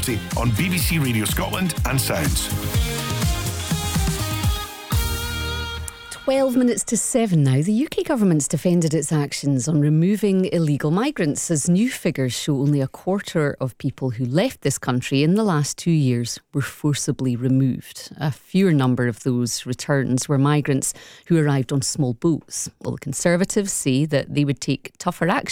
Party on BBC Radio Scotland and Sounds. 12 minutes to 7 now. The UK government's defended its actions on removing illegal migrants as new figures show only a quarter of people who left this country in the last 2 years were forcibly removed. A fewer number of those returns were migrants who arrived on small boats. Well, the Conservatives say that they would take tougher action